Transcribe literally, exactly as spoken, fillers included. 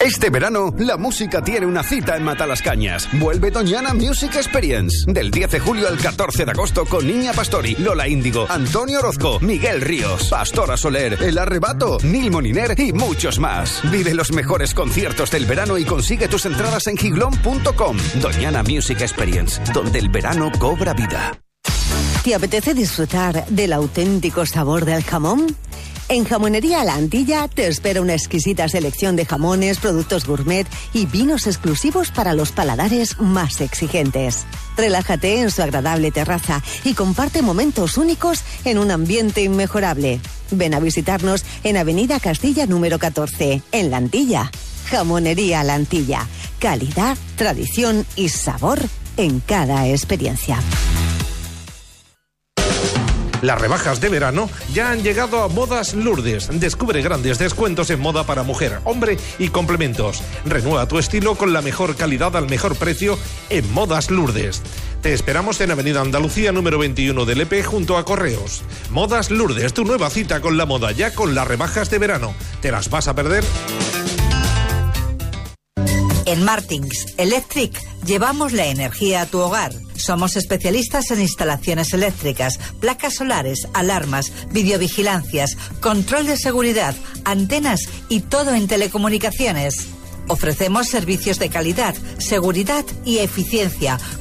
Este verano, la música tiene una cita en Matalascañas. Vuelve Doñana Music Experience. Del diez de julio al catorce de agosto con Niña Pastori, Lola Índigo, Antonio Orozco, Miguel Ríos, Pastora Soler, El Arrebato, Nil Moniner y muchos más. Vive los mejores conciertos del verano y consigue tus entradas en giglón punto com. Doñana Music Experience, donde el verano cobra vida. ¿Te apetece disfrutar del auténtico sabor del jamón? En Jamonería La Antilla te espera una exquisita selección de jamones, productos gourmet y vinos exclusivos para los paladares más exigentes. Relájate en su agradable terraza y comparte momentos únicos en un ambiente inmejorable. Ven a visitarnos en Avenida Castilla número catorce, en La Antilla. Jamonería La Antilla. Calidad, tradición y sabor en cada experiencia. Las rebajas de verano ya han llegado a Modas Lourdes. Descubre grandes descuentos en moda para mujer, hombre y complementos. Renueva tu estilo con la mejor calidad al mejor precio en Modas Lourdes. Te esperamos en Avenida Andalucía número veintiuno de Lepe junto a Correos. Modas Lourdes, tu nueva cita con la moda ya con las rebajas de verano. ¿Te las vas a perder? En Martins Electric llevamos la energía a tu hogar. Somos especialistas en instalaciones eléctricas, placas solares, alarmas, videovigilancias, control de seguridad, antenas y todo en telecomunicaciones. Ofrecemos servicios de calidad, seguridad y eficiencia